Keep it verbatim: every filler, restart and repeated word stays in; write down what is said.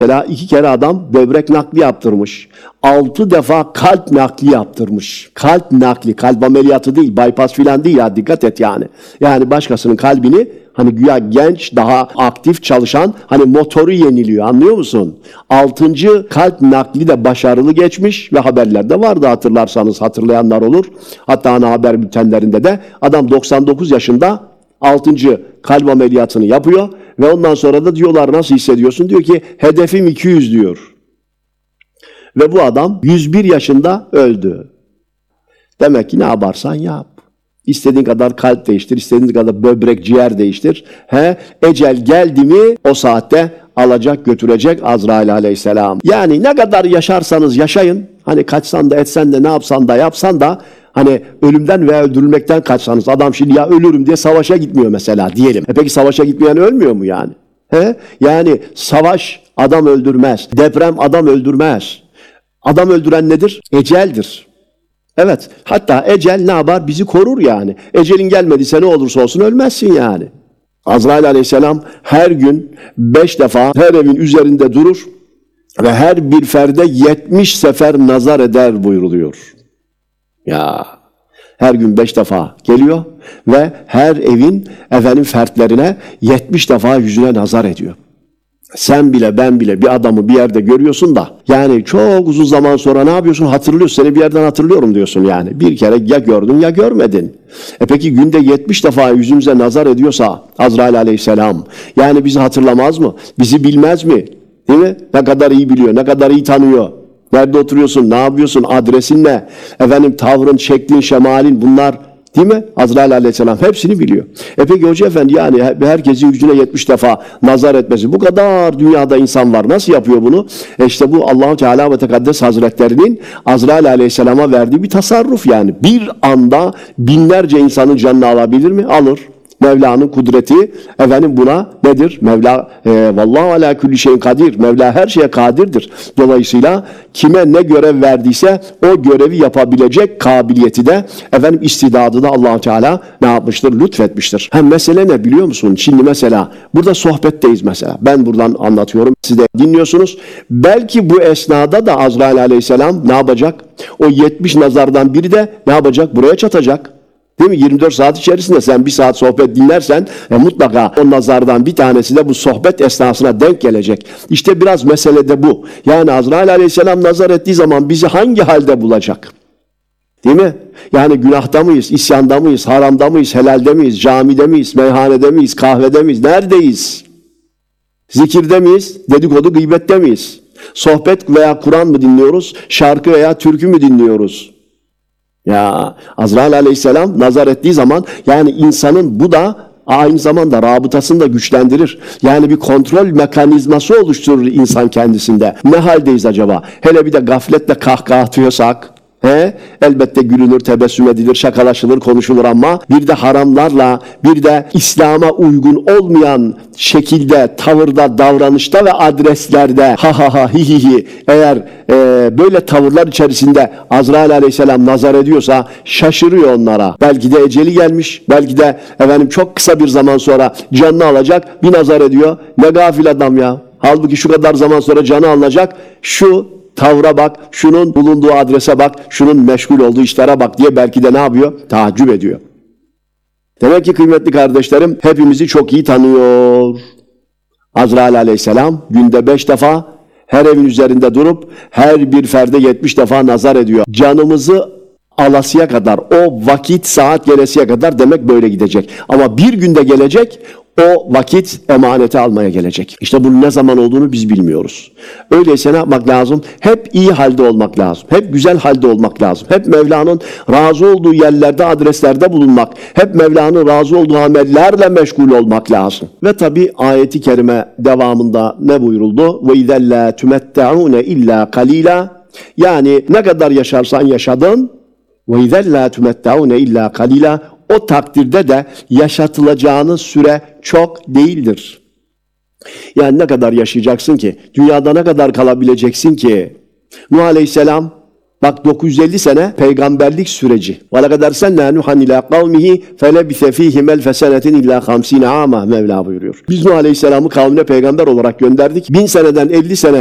Mesela iki kere adam böbrek nakli yaptırmış. Altı defa kalp nakli yaptırmış. Kalp nakli, kalp ameliyatı değil, bypass filan değil ya, dikkat et yani. Yani başkasının kalbini, hani güya genç, daha aktif çalışan, hani motoru yeniliyor, anlıyor musun? Altıncı kalp nakli de başarılı geçmiş ve haberlerde vardı, hatırlarsanız, hatırlayanlar olur. Hatta ana haber bültenlerinde de adam doksan dokuz yaşında altıncı kalp ameliyatını yapıyor ve ondan sonra da diyorlar nasıl hissediyorsun? Diyor ki hedefim iki yüz diyor. Ve bu adam yüz bir yaşında öldü. Demek ki ne yaparsan yap. İstediğin kadar kalp değiştir, istediğin kadar böbrek, ciğer değiştir. He, ecel geldi mi o saatte alacak götürecek Azrail aleyhisselam. Yani ne kadar yaşarsanız yaşayın, hani kaçsan da etsen de ne yapsan da yapsan da, hani ölümden veya öldürülmekten kaçsanız, adam şimdi ya ölürüm diye savaşa gitmiyor mesela diyelim. E peki savaşa gitmeyen ölmüyor mu yani? He? Yani savaş adam öldürmez, deprem adam öldürmez. Adam öldüren nedir? Eceldir. Evet, hatta ecel ne yapar? Bizi korur yani. Ecelin gelmediyse ne olursa olsun ölmezsin yani. Azrail aleyhisselam her gün beş defa her evin üzerinde durur ve her bir ferde yetmiş sefer nazar eder buyruluyor. Ya her gün beş defa geliyor ve her evin efendim fertlerine yetmiş defa yüzüne nazar ediyor. Sen bile ben bile bir adamı bir yerde görüyorsun da yani çok uzun zaman sonra ne yapıyorsun? Hatırlıyorsun, seni bir yerden hatırlıyorum diyorsun yani. Bir kere ya gördün ya görmedin. E peki günde yetmiş defa yüzümüze nazar ediyorsa Azrail aleyhisselam, yani bizi hatırlamaz mı? Bizi bilmez mi? Değil mi? Ne kadar iyi biliyor, ne kadar iyi tanıyor. Nerede oturuyorsun, ne yapıyorsun, adresin ne? Efendim tavrın, şeklin, şemalin, bunlar değil mi? Azrail aleyhisselam hepsini biliyor. E peki hoca efendi, yani herkesin yüzüne yetmiş defa nazar etmesi, bu kadar dünyada insan var, nasıl yapıyor bunu? E işte bu Allah-u Teala ve Tekaddes Hazretlerinin Azrail aleyhisselama verdiği bir tasarruf yani. Bir anda binlerce insanın canını alabilir mi? Alır. Mevla'nın kudreti efendim buna nedir? Mevla e, vallahu ala kulli şeyin kadir. Mevla her şeye kadirdir. Dolayısıyla kime ne görev verdiyse o görevi yapabilecek kabiliyeti de efendim istidadı da Allah Teala ne yapmıştır? Lütfetmiştir. Hem mesele ne biliyor musun? Şimdi mesela burada sohbetteyiz mesela. Ben buradan anlatıyorum. Siz de dinliyorsunuz. Belki bu esnada da Azrail aleyhisselam ne yapacak? O yetmiş nazardan biri de ne yapacak? Buraya çatacak. Değil mi? yirmi dört saat içerisinde sen bir saat sohbet dinlersen e, mutlaka o nazardan bir tanesi de bu sohbet esnasına denk gelecek. İşte biraz mesele de bu. Yani Azrail aleyhisselam nazar ettiği zaman bizi hangi halde bulacak? Değil mi? Yani günahta mıyız, isyanda mıyız, haramda mıyız, helalde miyiz, camide miyiz, meyhanede miyiz, kahvede miyiz, neredeyiz? Zikirde miyiz, dedikodu, gıybette miyiz? Sohbet veya Kur'an mı dinliyoruz, şarkı veya türkü mü dinliyoruz? Ya Azrail aleyhisselam nazar ettiği zaman yani insanın bu da aynı zamanda rabıtasını da güçlendirir. Yani bir kontrol mekanizması oluşturur insan kendisinde. Ne haldeyiz acaba? Hele bir de gafletle kahkaha atıyorsak, he? Elbette gülünür, tebessüm edilir, şakalaşılır, konuşulur ama bir de haramlarla, bir de İslam'a uygun olmayan şekilde, tavırda, davranışta ve adreslerde ha ha ha hi hi hi eğer e, böyle tavırlar içerisinde Azrail aleyhisselam nazar ediyorsa şaşırıyor onlara. Belki de eceli gelmiş, belki de efendim çok kısa bir zaman sonra canını alacak, bir nazar ediyor. Ne gafil adam ya. Halbuki şu kadar zaman sonra canı alınacak, şu tavra bak, şunun bulunduğu adrese bak, şunun meşgul olduğu işlere bak diye belki de ne yapıyor? Taaccüp ediyor. Demek ki kıymetli kardeşlerim hepimizi çok iyi tanıyor. Azrail aleyhisselam günde beş defa her evin üzerinde durup her bir ferde yetmiş defa nazar ediyor. Canımızı alasıya kadar, o vakit saat gelesiye kadar demek böyle gidecek. Ama bir günde gelecek, o vakit emaneti almaya gelecek. İşte bunun ne zaman olduğunu biz bilmiyoruz. Öyleyse ne yapmak lazım? Hep iyi halde olmak lazım. Hep güzel halde olmak lazım. Hep Mevla'nın razı olduğu yerlerde, adreslerde bulunmak. Hep Mevla'nın razı olduğu amellerle meşgul olmak lazım. Ve tabi ayeti kerime devamında ne buyuruldu? وَاِذَا لَا تُمَتَّعُونَ اِلَّا قَلِيلًا Yani ne kadar yaşarsan yaşadın, وَاِذَا لَا تُمَتَّعُونَ اِلَّا قَلِيلًا O takdirde de yaşatılacağınız süre çok değildir. Yani ne kadar yaşayacaksın ki? Dünyada ne kadar kalabileceksin ki? Nuh Aleyhisselam Bak dokuz yüz elli sene peygamberlik süreci. وَلَقَدْ اَرْسَلْنَا نُوحًا اِلَى قَوْمِهِ فَلَبِثَ ف۪يهِمْ اَلْفَ سَنَةٍ اِلَّا خَمْس۪ينَ عَامًا Mevla buyuruyor. Biz Nuh Aleyhisselam'ı kavmine peygamber olarak gönderdik. Bin seneden elli sene